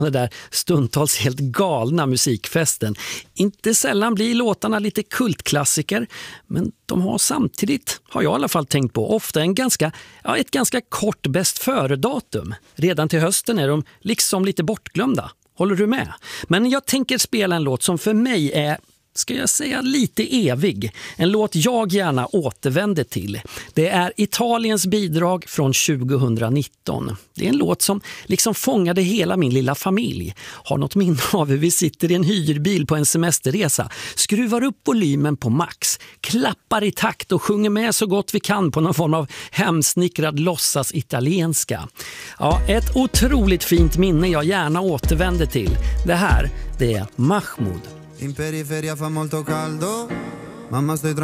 den där stundtals helt galna musikfesten. Inte sällan blir låtarna lite kultklassiker, men de har samtidigt, har jag i alla fall tänkt på, ofta ett ganska kort bäst före-datum. Redan till hösten är de liksom lite bortglömda. Håller du med? Men jag tänker spela en låt som för mig är, ska jag säga, lite evig. En låt jag gärna återvänder till. Det är Italiens bidrag från 2019. Det är en låt som liksom fångade hela min lilla familj. Har något minne av hur vi sitter i en hyrbil på en semesterresa, skruvar upp volymen på max, klappar i takt och sjunger med så gott vi kan på någon form av hemsnickrad låtsas italienska. Ja, ett otroligt fint minne jag gärna återvänder till. Det här, det är Mahmoud. In periferia fa molto caldo, mamma stai